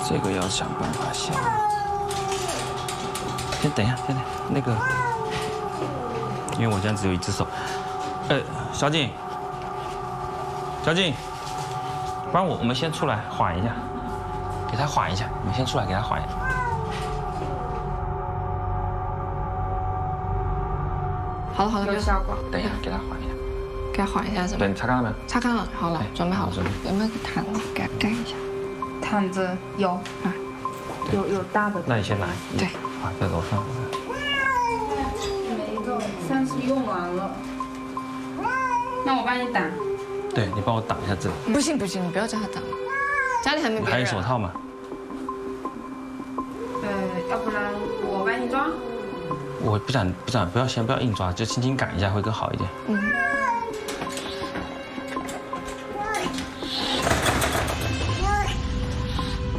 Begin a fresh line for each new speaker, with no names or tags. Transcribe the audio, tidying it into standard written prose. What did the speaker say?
这个要想办法下。先等一下，先等那个，因为我这样只有一只手。小景，小景，帮我们先出来缓一下，给他缓一下，你先出来给他缓一下。
好了好了，
有效果。
等一下，给他缓一下。
给他缓一下，是吧？
对，你擦干了没有？
擦干了，好了，准备好了。有没有个毯子给他盖一下？
毯子有啊，有大的。
那你先拿。
对。
啊，这个我放。
没够，上次用完了。那我帮你挡。
对，你帮我挡一下这个。
不行不行，你不要叫他挡，家里还没别人。
还有手套吗？
要不然我帮你抓。
我不要硬抓，就轻轻赶一下会更好一点。
嗯。